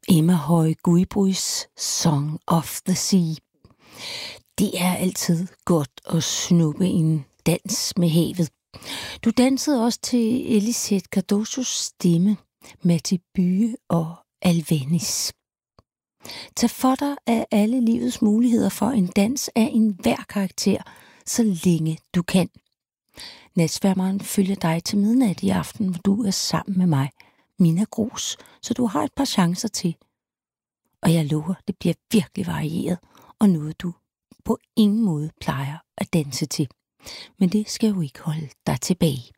Emma Høje Guibruys Song of the Sea. Det er altid godt at snuppe en dans med havet. Du dansede også til Elisabeth Cardosos stemme, Matti Bye og Alvenis. Tag for dig af alle livets muligheder for en dans af enhver karakter, så længe du kan. Natsværmeren følger dig til midnat i aften, hvor du er sammen med mig, Mina Grus, så du har et par chancer til. Og jeg lover, det bliver virkelig varieret, og noget du på ingen måde plejer at danse til. Men det skal jo ikke holde dig tilbage.